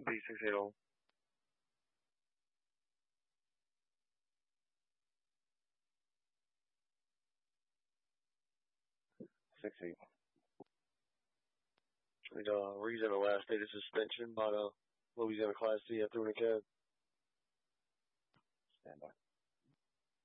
B680. 6-8. And reason the last day of suspension by Louisiana Class C after the cab. Stand by.